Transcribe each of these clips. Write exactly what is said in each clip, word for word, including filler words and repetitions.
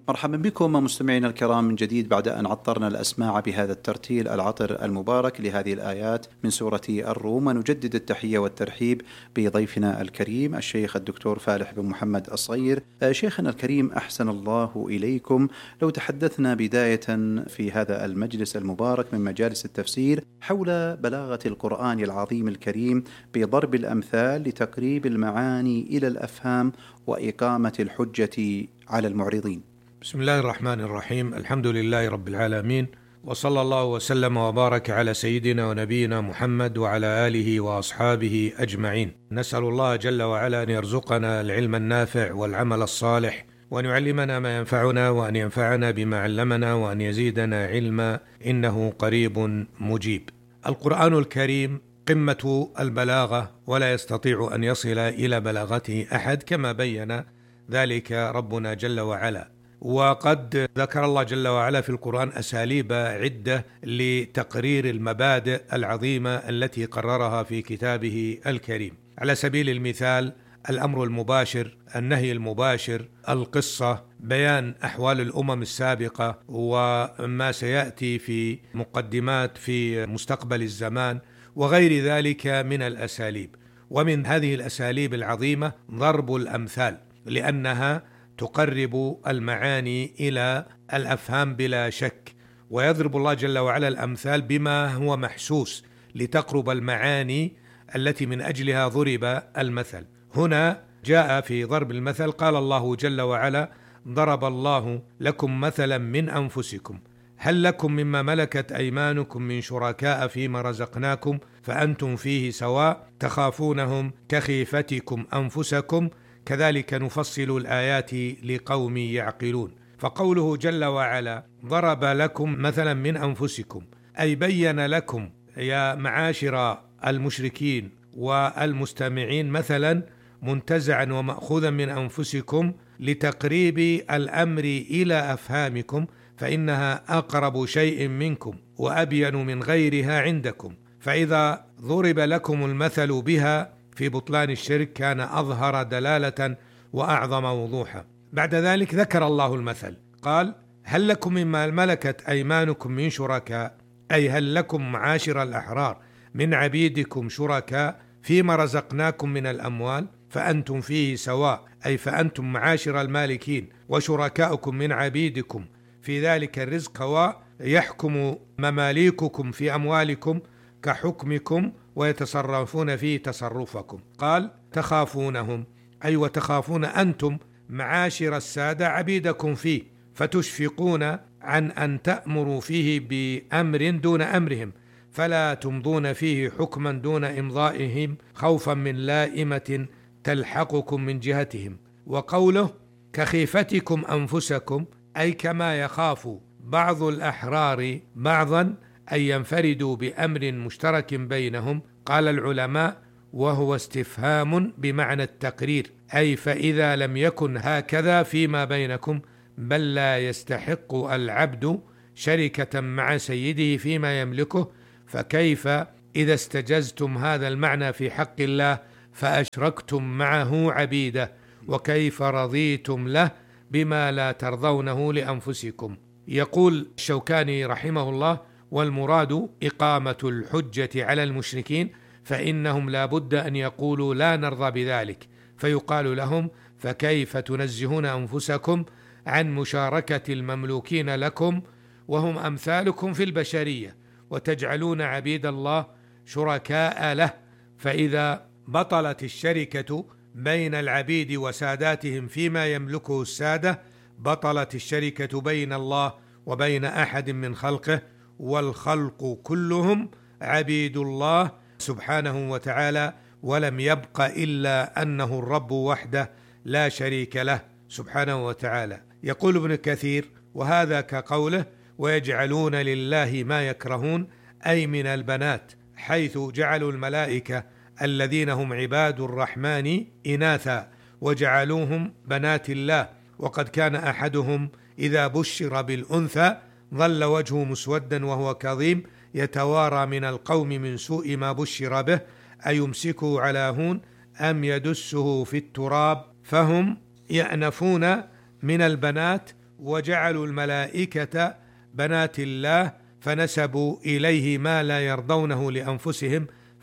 مرحبا بكم مستمعينا الكرام من جديد بعد أن عطرنا الأسماع بهذا الترتيل العطر المبارك لهذه الآيات من سورة الروم. ونجدد التحية والترحيب بضيفنا الكريم الشيخ الدكتور فالح بن محمد الصغير. شيخنا الكريم أحسن الله إليكم، لو تحدثنا بداية في هذا المجلس المبارك من مجالس التفسير حول بلاغة القرآن العظيم الكريم بضرب الأمثال لتقريب المعاني إلى الأفهام وإقامة الحجة على المعرضين. بسم الله الرحمن الرحيم. الحمد لله رب العالمين، وصلى الله وسلم وبارك على سيدنا ونبينا محمد وعلى آله وأصحابه أجمعين. نسأل الله جل وعلا أن يرزقنا العلم النافع والعمل الصالح، وأن يعلمنا ما ينفعنا، وأن ينفعنا بما علمنا، وأن يزيدنا علما، إنه قريب مجيب. القرآن الكريم قمة البلاغة، ولا يستطيع أن يصل إلى بلاغته أحد كما بين ذلك ربنا جل وعلا. وقد ذكر الله جل وعلا في القرآن أساليب عدة لتقرير المبادئ العظيمة التي قررها في كتابه الكريم، على سبيل المثال الأمر المباشر، النهي المباشر، القصة، بيان أحوال الأمم السابقة وما سيأتي في مقدمات في مستقبل الزمان، وغير ذلك من الأساليب. ومن هذه الأساليب العظيمة ضرب الأمثال، لأنها تقرب المعاني إلى الأفهام بلا شك، ويضرب الله جل وعلا الأمثال بما هو محسوس لتقرب المعاني التي من أجلها ضرب المثل. هنا جاء في ضرب المثل قال الله جل وعلا: ضرب الله لكم مثلا من أنفسكم هل لكم مما ملكت أيمانكم من شركاء فيما رزقناكم فأنتم فيه سواء تخافونهم كخيفتكم أنفسكم كذلك نفصل الآيات لقوم يعقلون. فقوله جل وعلا ضرب لكم مثلا من أنفسكم، أي بين لكم يا معاشر المشركين والمستمعين مثلا منتزعا ومأخوذا من أنفسكم لتقريب الأمر إلى أفهامكم، فإنها أقرب شيء منكم وأبين من غيرها عندكم. فإذا ضرب لكم المثل بها في بطلان الشرك كان أظهر دلالة وأعظم وضوحا. بعد ذلك ذكر الله المثل قال: هل لكم مما ملكت أيمانكم من شركاء، أي هل لكم معاشر الأحرار من عبيدكم شركاء فيما رزقناكم من الأموال فأنتم فيه سواء، أي فأنتم معاشر المالكين وشركاؤكم من عبيدكم في ذلك الرزق سواء، يحكم مماليككم في أموالكم كحكمكم ويتصرفون فيه تصرفكم. قال: تخافونهم، أي وتخافون أنتم معاشر السادة عبيدكم فيه، فتشفقون عن أن تأمروا فيه بأمر دون أمرهم، فلا تمضون فيه حكما دون إمضائهم خوفا من لائمة تلحقكم من جهتهم. وقوله كخيفتكم أنفسكم، أي كما يخاف بعض الأحرار بعضا أن ينفردوا بأمر مشترك بينهم. قال العلماء وهو استفهام بمعنى التقرير، أي فإذا لم يكن هكذا فيما بينكم بل لا يستحق العبد شركة مع سيده فيما يملكه، فكيف إذا استجزتم هذا المعنى في حق الله فأشركتم معه عبيده، وكيف رضيتم له بما لا ترضونه لأنفسكم. يقول الشوكاني رحمه الله: والمراد إقامة الحجة على المشركين، فإنهم لا بد أن يقولوا لا نرضى بذلك، فيقال لهم: فكيف تنزهون أنفسكم عن مشاركة المملوكين لكم وهم أمثالكم في البشرية، وتجعلون عبيد الله شركاء له؟ فإذا بطلت الشركة بين العبيد وساداتهم فيما يملكه السادة، بطلت الشركة بين الله وبين أحد من خلقه، والخلق كلهم عبيد الله سبحانه وتعالى، ولم يبق إلا أنه الرب وحده لا شريك له سبحانه وتعالى. يقول ابن كثير: وهذا كقوله: ويجعلون لله ما يكرهون، أي من البنات، حيث جعلوا الملائكة الذين هم عباد الرحمن إناثا وجعلوهم بنات الله، وقد كان أحدهم إذا بشر بالأنثى ظل وجهه مسودا وهو كظيم يتوارى من القوم من سوء ما بشر به، أيمسكه على هون أم يدسه في التراب، فهم يأنفون من البنات وجعلوا الملائكة بنات الله فنسبوا إليه ما لا يرضونه لأنفسهم،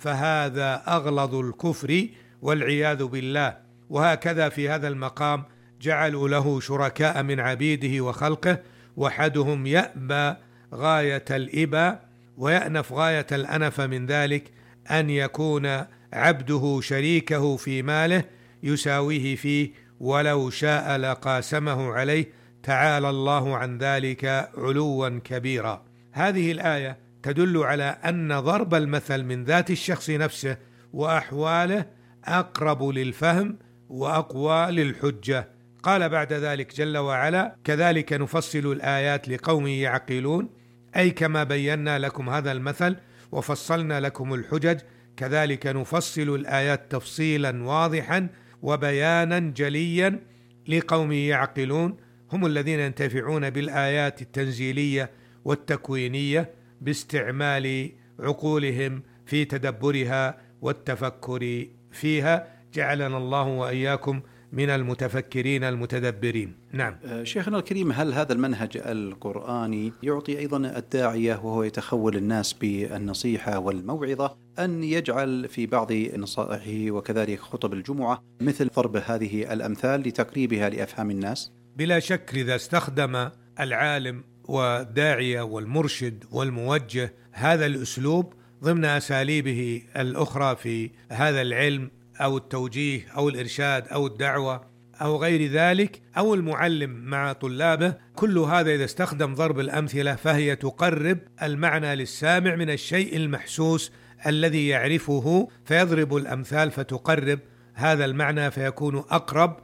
فهذا أغلظ الكفر والعياذ بالله. وهكذا في هذا المقام جعلوا له شركاء من عبيده وخلقه، وحدهم يأبى غاية الإبى ويأنف غاية الأنف من ذلك أن يكون عبده شريكه في ماله يساويه فيه ولو شاء لقاسمه عليه، تعالى الله عن ذلك علوا كبيرا. هذه الآية تدل على أن ضرب المثل من ذات الشخص نفسه وأحواله أقرب للفهم وأقوى للحجة. قال بعد ذلك جل وعلا: كذلك نفصل الآيات لقوم يعقلون، أي كما بينا لكم هذا المثل وفصلنا لكم الحجج، كذلك نفصل الآيات تفصيلا واضحا وبيانا جليا لقوم يعقلون، هم الذين ينتفعون بالآيات التنزيلية والتكوينية باستعمال عقولهم في تدبرها والتفكر فيها. جعلنا الله وإياكم من المتفكرين المتدبرين. نعم. شيخنا الكريم، هل هذا المنهج القرآني يعطي أيضا الداعية وهو يتخول الناس بالنصيحة والموعظة أن يجعل في بعض نصائحه وكذلك خطب الجمعة مثل ضرب هذه الأمثال لتقريبها لأفهام الناس؟ بلا شك، إذا استخدم العالم والداعية والمرشد والموجه هذا الأسلوب ضمن أساليبه الأخرى في هذا العلم أو التوجيه أو الإرشاد أو الدعوة أو غير ذلك، أو المعلم مع طلابه، كل هذا إذا استخدم ضرب الأمثلة فهي تقرب المعنى للسامع من الشيء المحسوس الذي يعرفه، فيضرب الأمثال فتقرب هذا المعنى فيكون أقرب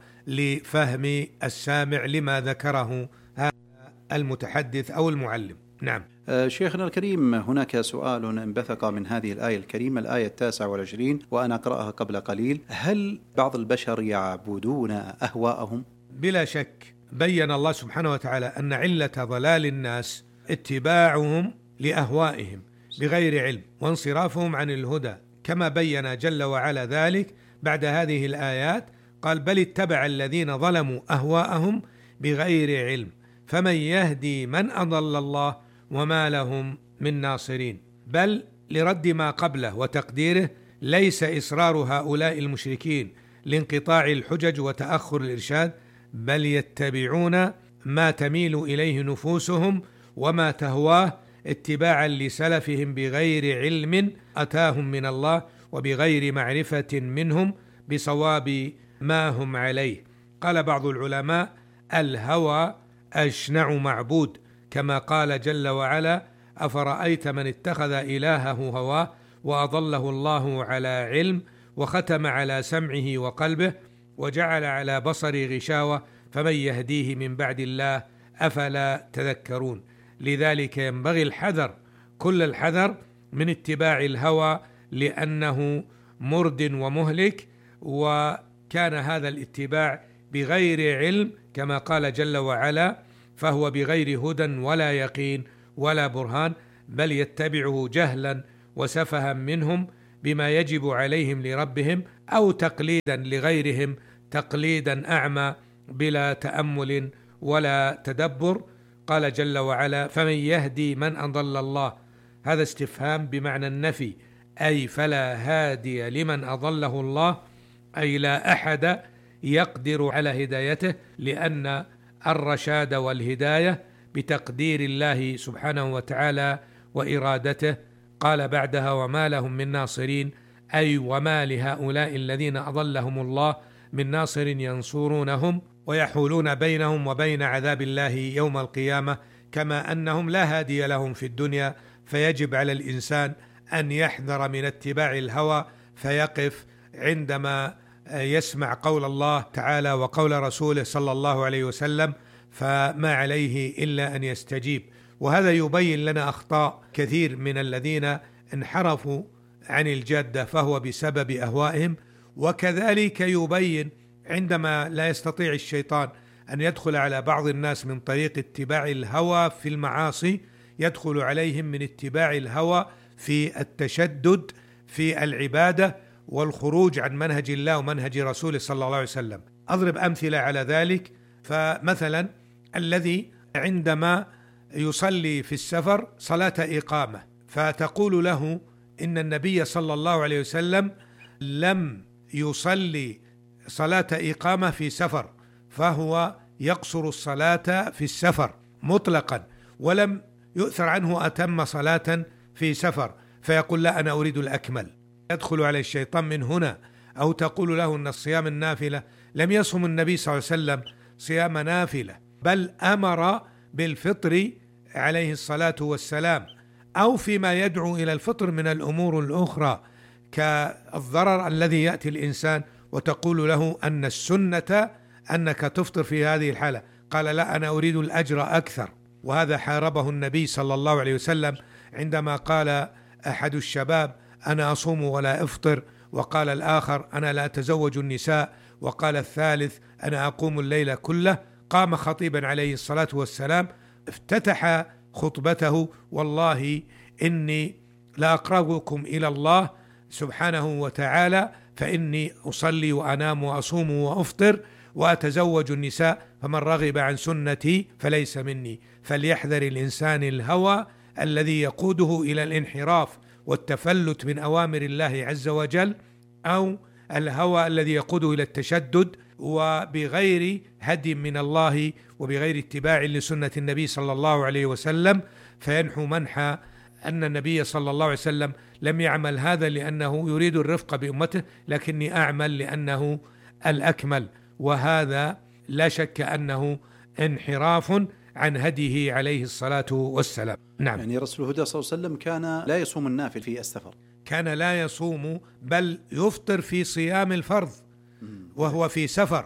لفهم السامع لما ذكره هذا المتحدث أو المعلم. نعم. شيخنا الكريم، هناك سؤال انبثق من هذه الآية الكريمة، الآية التاسعة والعشرين وأنا أقرأها قبل قليل: هل بعض البشر يعبدون أهواءهم؟ بلا شك بيّن الله سبحانه وتعالى أن علة ضلال الناس اتباعهم لأهوائهم بغير علم وانصرافهم عن الهدى، كما بيّن جل وعلا ذلك بعد هذه الآيات. قال: بل اتبع الذين ظلموا أهواءهم بغير علم فمن يهدي من أضل الله وما لهم من ناصرين. بل لرد ما قبله وتقديره: ليس إصرار هؤلاء المشركين لانقطاع الحجج وتأخر الإرشاد، بل يتبعون ما تميل إليه نفوسهم وما تهواه اتباعا لسلفهم بغير علم أتاهم من الله وبغير معرفة منهم بصواب ما هم عليه. قال بعض العلماء: الهوى أشنع معبود، كما قال جل وعلا: أفرأيت من اتخذ إلهه هواه وأضله الله على علم وختم على سمعه وقلبه وجعل على بصره غشاوة فمن يهديه من بعد الله أفلا تذكرون. لذلك ينبغي الحذر، كل الحذر من اتباع الهوى، لأنه مرد ومهلك، وكان هذا الاتباع بغير علم كما قال جل وعلا: فهو بغير هدى ولا يقين ولا برهان، بل يتبعه جهلا وسفها منهم بما يجب عليهم لربهم، أو تقليدا لغيرهم تقليدا أعمى بلا تأمل ولا تدبر. قال جل وعلا: فمن يهدي من أضل الله، هذا استفهام بمعنى النفي، أي فلا هادي لمن أضله الله، أي لا أحد يقدر على هدايته، لأن الرشاد والهداية بتقدير الله سبحانه وتعالى وإرادته. قال بعدها: وما لهم من ناصرين، أي وما لهؤلاء الذين أضلهم الله من ناصر ينصرونهم ويحولون بينهم وبين عذاب الله يوم القيامة، كما أنهم لا هادي لهم في الدنيا. فيجب على الإنسان أن يحذر من اتباع الهوى، فيقف عندما يسمع قول الله تعالى وقول رسوله صلى الله عليه وسلم، فما عليه إلا أن يستجيب. وهذا يبين لنا أخطاء كثير من الذين انحرفوا عن الجادة، فهو بسبب أهوائهم. وكذلك يبين عندما لا يستطيع الشيطان أن يدخل على بعض الناس من طريق اتباع الهوى في المعاصي، يدخل عليهم من اتباع الهوى في التشدد في العبادة والخروج عن منهج الله ومنهج رسوله صلى الله عليه وسلم. أضرب أمثلة على ذلك. فمثلا الذي عندما يصلي في السفر صلاة إقامة، فتقول له إن النبي صلى الله عليه وسلم لم يصلي صلاة إقامة في سفر، فهو يقصر الصلاة في السفر مطلقا، ولم يؤثر عنه أتم صلاة في سفر، فيقول لا أنا أريد الأكمل. يدخل عليه الشيطان من هنا. أو تقول له أن الصيام النافلة لم يصم النبي صلى الله عليه وسلم صيام نافلة، بل أمر بالفطر عليه الصلاة والسلام، أو فيما يدعو إلى الفطر من الأمور الأخرى كالضرر الذي يأتي الإنسان، وتقول له أن السنة أنك تفطر في هذه الحالة. قال لا أنا أريد الأجر أكثر. وهذا حاربه النبي صلى الله عليه وسلم عندما قال أحد الشباب أنا أصوم ولا أفطر، وقال الآخر أنا لا أتزوج النساء، وقال الثالث أنا أقوم الليل كله. قام خطيبا عليه الصلاة والسلام افتتح خطبته والله إني لأقربكم إلى الله سبحانه وتعالى، فإني أصلي وأنام وأصوم وأفطر وأتزوج النساء، فمن رغب عن سنتي فليس مني. فليحذر الإنسان الهوى الذي يقوده إلى الانحراف والتفلت من أوامر الله عز وجل، أو الهوى الذي يقوده إلى التشدد وبغير هدي من الله وبغير اتباع لسنة النبي صلى الله عليه وسلم، فينحو منحى أن النبي صلى الله عليه وسلم لم يعمل هذا لأنه يريد الرفق بأمته، لكني أعمل لأنه الأكمل. وهذا لا شك أنه انحراف عن هديه عليه الصلاة والسلام. نعم. يعني رسول الهدى صلى الله عليه وسلم كان لا يصوم النافل في السفر، كان لا يصوم بل يفطر في صيام الفرض وهو في سفر.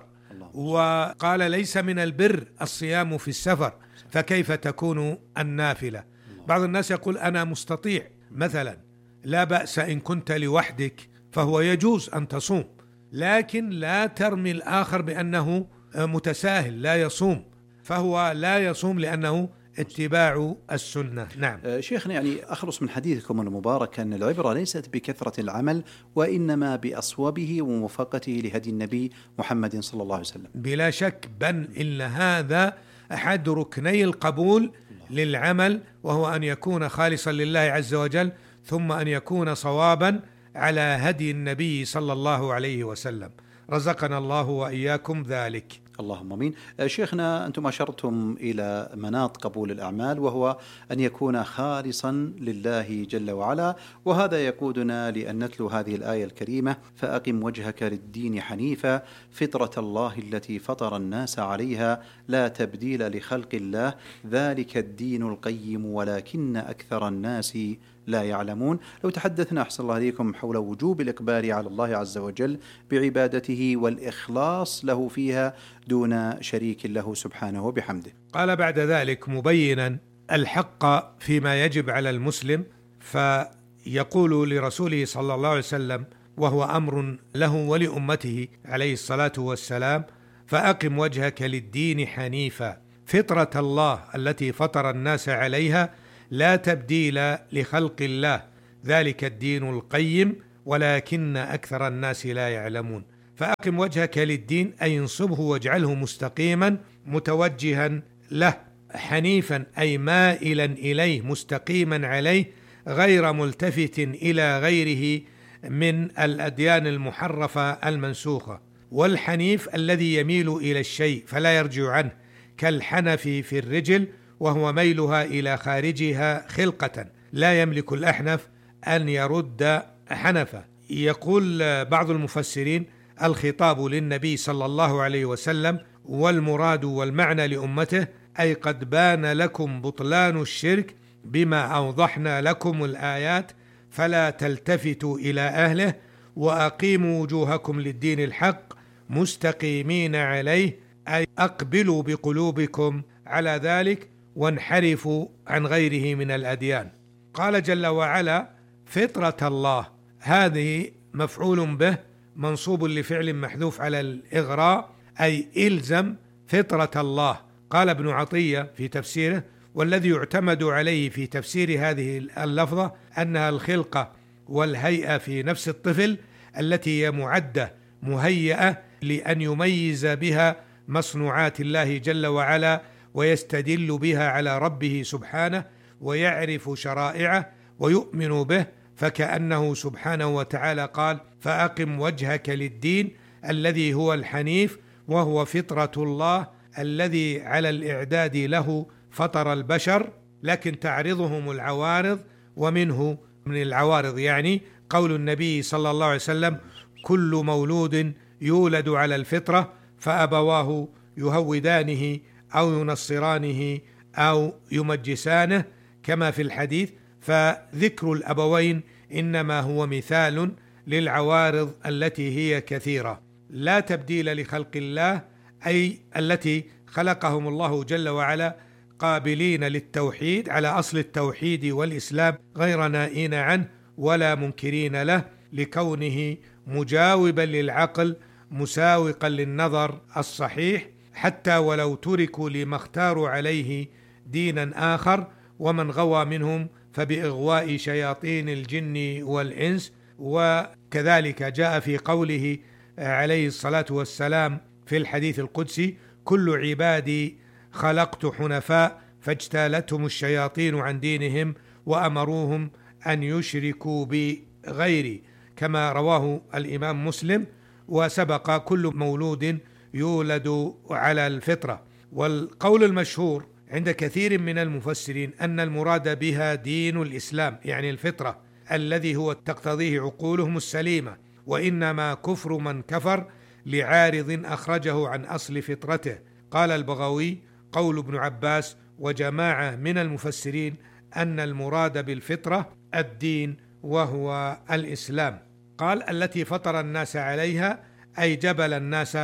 وقال ليس من البر الصيام في السفر، فكيف تكون النافلة؟ بعض الناس يقول أنا مستطيع مثلا، لا بأس إن كنت لوحدك فهو يجوز أن تصوم، لكن لا ترمي الآخر بأنه متساهل لا يصوم، فهو لا يصوم لأنه اتباع السنة. نعم. شيخنا، يعني أخلص من حديثكم المبارك أن العبرة ليست بكثرة العمل وإنما بأصوبه وموافقته لهدي النبي محمد صلى الله عليه وسلم. بلا شك، بل إن هذا أحد ركني القبول للعمل، وهو أن يكون خالصا لله عز وجل، ثم أن يكون صوابا على هدي النبي صلى الله عليه وسلم. رزقنا الله وإياكم ذلك. اللهم امين. شيخنا، انتم اشرتم الى مناط قبول الاعمال، وهو ان يكون خالصا لله جل وعلا، وهذا يقودنا لان نتلو هذه الايه الكريمه: فاقم وجهك للدين حنيفا فطره الله التي فطر الناس عليها لا تبديل لخلق الله ذلك الدين القيم ولكن اكثر الناس لا يعلمون. لو تحدثنا أحسن الله عليكم حول وجوب الإقبال على الله عز وجل بعبادته والإخلاص له فيها دون شريك له سبحانه وبحمده. قال بعد ذلك مبينا الحق فيما يجب على المسلم، فيقول لرسوله صلى الله عليه وسلم وهو أمر له ولأمته عليه الصلاة والسلام: فأقم وجهك للدين حنيفا فطرة الله التي فطر الناس عليها لا تبديل لخلق الله ذلك الدين القيم ولكن أكثر الناس لا يعلمون. فأقم وجهك للدين أي انصبه واجعله مستقيما متوجها له، حنيفا أي مائلا إليه مستقيما عليه غير ملتفت إلى غيره من الأديان المحرفة المنسوخة. والحنيف الذي يميل إلى الشيء فلا يرجع عنه، كالحنف في الرجل وهو ميلها إلى خارجها خلقة، لا يملك الأحنف أن يرد حنفه. يقول بعض المفسرين: الخطاب للنبي صلى الله عليه وسلم، والمراد والمعنى لأمته، أي قد بان لكم بطلان الشرك بما أوضحنا لكم الآيات فلا تلتفتوا إلى أهله، وأقيموا وجوهكم للدين الحق مستقيمين عليه، أي أقبلوا بقلوبكم على ذلك وانحرفوا عن غيره من الأديان. قال جل وعلا: فطرة الله، هذه مفعول به منصوب لفعل محذوف على الإغراء، أي إلزم فطرة الله. قال ابن عطية في تفسيره: والذي يعتمد عليه في تفسير هذه اللفظة أنها الخلقة والهيئة في نفس الطفل التي هي معدة مهيئة لأن يميز بها مصنوعات الله جل وعلا ويستدل بها على ربه سبحانه ويعرف شرائعه ويؤمن به، فكأنه سبحانه وتعالى قال: فأقم وجهك للدين الذي هو الحنيف وهو فطرة الله الذي على الإعداد له فطر البشر. لكن تعرضهم العوارض، ومنه من العوارض يعني قول النبي صلى الله عليه وسلم: كل مولود يولد على الفطرة فأبواه يهودانه أو ينصرانه أو يمجسانه، كما في الحديث. فذكر الأبوين إنما هو مثال للعوارض التي هي كثيرة. لا تبديل لخلق الله، أي التي خلقهم الله جل وعلا قابلين للتوحيد على أصل التوحيد والإسلام، غير نائين عنه ولا منكرين له، لكونه مجاوبا للعقل مساوقا للنظر الصحيح، حتى ولو تركوا لما اختاروا عليه دينا آخر. ومن غوى منهم فبإغواء شياطين الجن والإنس. وكذلك جاء في قوله عليه الصلاة والسلام في الحديث القدسي: كل عبادي خلقت حنفاء فاجتالتهم الشياطين عن دينهم وأمروهم أن يشركوا بغيري، كما رواه الإمام مسلم. وسبق: كل مولود يولد على الفطرة. والقول المشهور عند كثير من المفسرين أن المراد بها دين الإسلام، يعني الفطرة الذي هو تقتضيه عقولهم السليمة، وإنما كفر من كفر لعارض أخرجه عن أصل فطرته. قال البغوي: قول ابن عباس وجماعة من المفسرين أن المراد بالفطرة الدين وهو الإسلام. قال: التي فطر الناس عليها، أي جبل الناس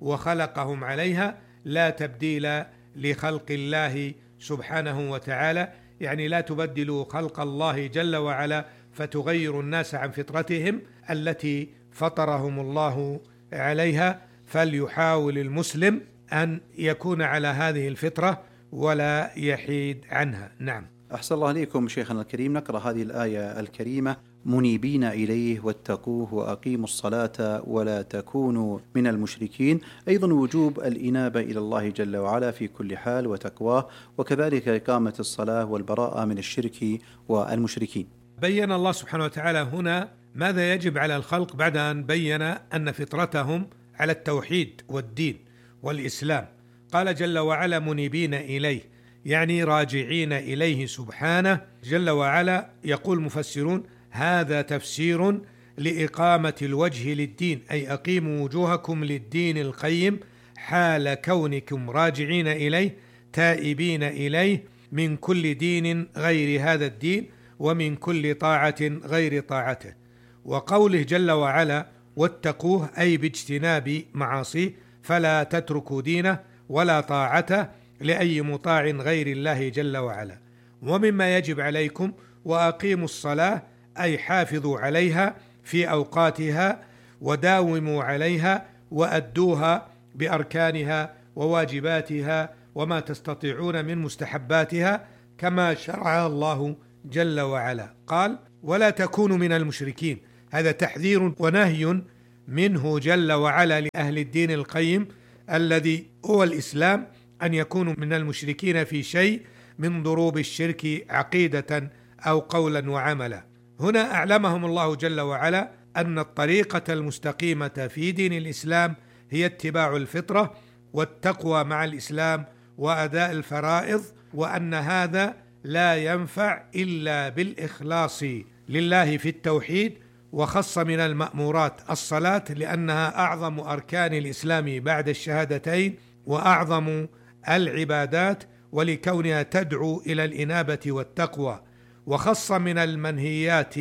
وخلقهم عليها، لا تبديل لخلق الله سبحانه وتعالى، يعني لا تبدلوا خلق الله جل وعلا فتغير الناس عن فطرتهم التي فطرهم الله عليها. فليحاول المسلم أن يكون على هذه الفطرة ولا يحيد عنها. نعم. أحسن الله عليكم شيخنا الكريم. نقرأ هذه الآية الكريمة: منيبين إليه واتقوه وأقيموا الصلاة ولا تكونوا من المشركين. أيضا وجوب الإنابة إلى الله جل وعلا في كل حال وتقواه، وكذلك إقامة الصلاة والبراءة من الشرك والمشركين. بين الله سبحانه وتعالى هنا ماذا يجب على الخلق بعد أن بين أن فطرتهم على التوحيد والدين والإسلام. قال جل وعلا: منيبين إليه، يعني راجعين إليه سبحانه جل وعلا. يقول مفسرون: هذا تفسير لإقامة الوجه للدين، أي أقيموا وجوهكم للدين القيم حال كونكم راجعين إليه تائبين إليه من كل دين غير هذا الدين ومن كل طاعة غير طاعته. وقوله جل وعلا: واتقوه، أي باجتناب معاصيه، فلا تتركوا دينه ولا طاعته لأي مطاع غير الله جل وعلا. ومما يجب عليكم: وأقيموا الصلاة، أي حافظوا عليها في أوقاتها وداوموا عليها وأدوها بأركانها وواجباتها وما تستطيعون من مستحباتها كما شرع الله جل وعلا. قال: ولا تكونوا من المشركين. هذا تحذير ونهي منه جل وعلا لأهل الدين القيم الذي هو الإسلام أن يكونوا من المشركين في شيء من ضروب الشرك عقيدة أو قولا وعملا. هنا أعلمهم الله جل وعلا أن الطريقة المستقيمة في دين الإسلام هي اتباع الفطرة والتقوى مع الإسلام وأداء الفرائض، وأن هذا لا ينفع إلا بالإخلاص لله في التوحيد. وخص من المأمورات الصلاة لأنها أعظم أركان الإسلام بعد الشهادتين وأعظم العبادات، ولكونها تدعو إلى الإنابة والتقوى. وخص من المنهيات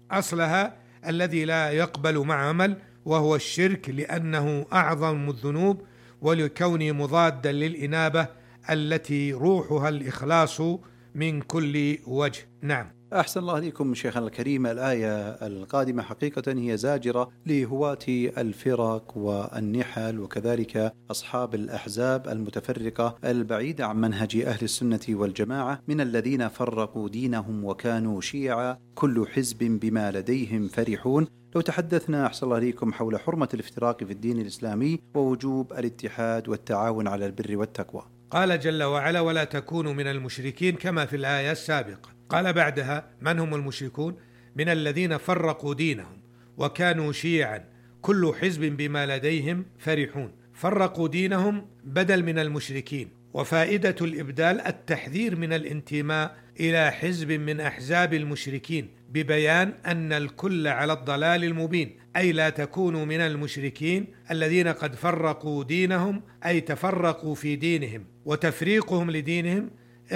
أصلها الذي لا يقبل مع عمل وهو الشرك، لأنه أعظم الذنوب، ولكونه مضادا للإنابة التي روحها الإخلاص من كل وجه. نعم. أحسن الله عليكم شيخنا الكريم. الآية القادمة حقيقة هي زاجرة لهواة الفرق والنحل وكذلك أصحاب الأحزاب المتفرقة البعيدة عن منهج أهل السنة والجماعة، من الذين فرقوا دينهم وكانوا شيعا كل حزب بما لديهم فرحون. لو تحدثنا أحسن الله عليكم حول حرمة الافتراق في الدين الإسلامي ووجوب الاتحاد والتعاون على البر والتقوى. قال جل وعلا: ولا تكونوا من المشركين كما في الآية السابقة. قال بعدها: من هم المشركون؟ من الذين فرقوا دينهم وكانوا شيعا كل حزب بما لديهم فرحون. فرقوا دينهم بدل من المشركين، وفائدة الإبدال التحذير من الانتماء إلى حزب من أحزاب المشركين ببيان أن الكل على الضلال المبين، أي لا تكونوا من المشركين الذين قد فرقوا دينهم، أي تفرقوا في دينهم، وتفريقهم لدينهم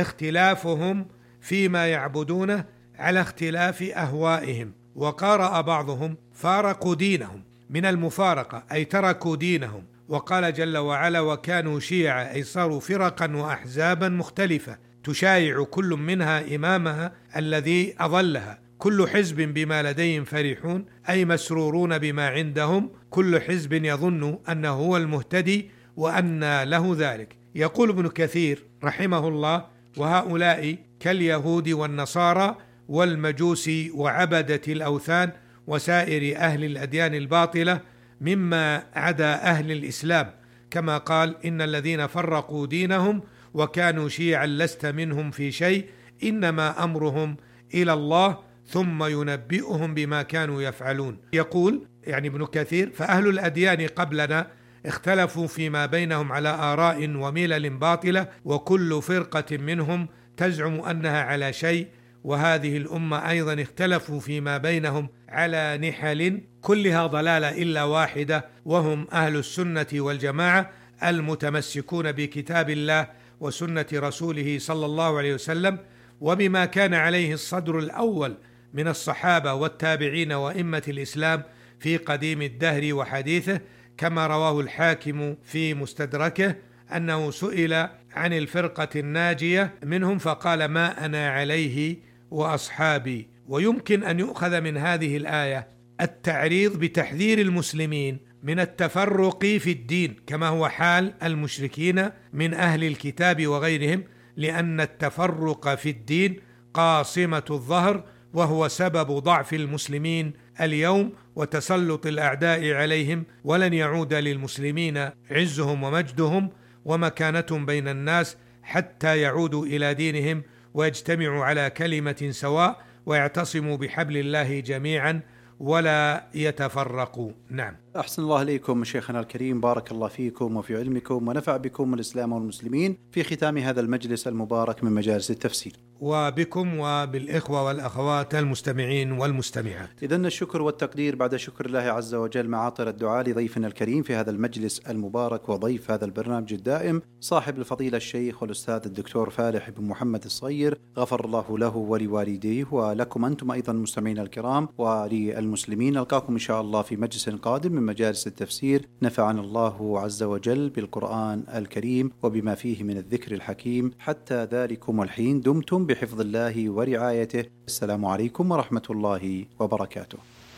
اختلافهم فيما يعبدونه على اختلاف أهوائهم. وقارأ بعضهم: فارقوا دينهم من المفارقة، أي تركوا دينهم. وقال جل وعلا: وكانوا شيعا، أي صاروا فرقا وأحزابا مختلفة تشايع كل منها إمامها الذي أضلها. كل حزب بما لديهم فرحون، أي مسرورون بما عندهم، كل حزب يظن أنه هو المهتدي وأن له ذلك. يقول ابن كثير رحمه الله: وهؤلاء كاليهود والنصارى والمجوس وعبدة الأوثان وسائر أهل الأديان الباطلة مما عدا أهل الإسلام، كما قال: إن الذين فرقوا دينهم وكانوا شيعا لست منهم في شيء، إنما أمرهم إلى الله ثم ينبئهم بما كانوا يفعلون. يقول يعني ابن كثير: فأهل الأديان قبلنا اختلفوا فيما بينهم على آراء وملل باطلة، وكل فرقة منهم تزعم أنها على شيء، وهذه الأمة أيضا اختلفوا فيما بينهم على نحل كلها ضلالة إلا واحدة، وهم أهل السنة والجماعة المتمسكون بكتاب الله وسنة رسوله صلى الله عليه وسلم، وبما كان عليه الصدر الأول من الصحابة والتابعين وإمة الإسلام في قديم الدهر وحديثه، كما رواه الحاكم في مستدركه أنه سئل عن الفرقة الناجية منهم فقال: ما أنا عليه وأصحابي. ويمكن أن يؤخذ من هذه الآية التعريض بتحذير المسلمين من التفرق في الدين كما هو حال المشركين من أهل الكتاب وغيرهم، لأن التفرق في الدين قاصمة الظهر، وهو سبب ضعف المسلمين اليوم وتسلط الأعداء عليهم، ولن يعود للمسلمين عزهم ومجدهم ومكانتهم بين الناس حتى يعودوا إلى دينهم ويجتمعوا على كلمة سواء ويعتصموا بحبل الله جميعا ولا يتفرقوا. نعم. أحسن الله إليكم شيخنا الكريم، بارك الله فيكم وفي علمكم ونفع بكم الإسلام والمسلمين في ختام هذا المجلس المبارك من مجالس التفسير، وبكم وبالإخوة والأخوات المستمعين والمستمعات. إذن الشكر والتقدير بعد شكر الله عز وجل معاطر الدعاء لضيفنا الكريم في هذا المجلس المبارك وضيف هذا البرنامج الدائم صاحب الفضيلة الشيخ والأستاذ الدكتور فالح بن محمد الصغير، غفر الله له ولوالديه ولكم أنتم أيضا مستمعين الكرام وللمسلمين. نلقاكم إن شاء الله في مجلس قادم من مجالس التفسير، نفعنا الله عز وجل بالقرآن الكريم وبما فيه من الذكر الحكيم. حتى ذلكم الحين دمتم بحفظ الله ورعايته. السلام عليكم ورحمة الله وبركاته.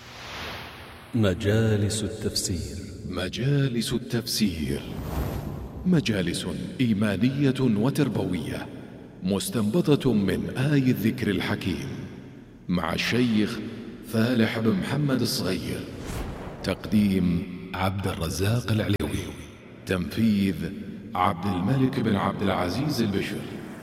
مجالس التفسير. مجالس التفسير مجالس إيمانية وتربوية مستنبطة من آي الذكر الحكيم مع الشيخ فالح بن محمد الصغير. تقديم عبد الرزاق العلوي. تنفيذ عبد الملك بن عبد العزيز البشر.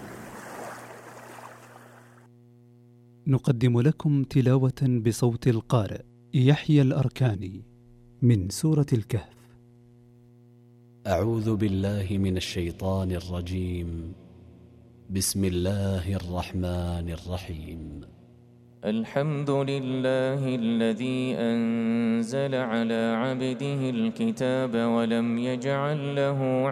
نقدم لكم تلاوة بصوت القارئ يحيى الأركاني من سورة الكهف. أعوذ بالله من الشيطان الرجيم. بسم الله الرحمن الرحيم. الحمد لله الذي أنزل على عبده الكتاب ولم يجعل له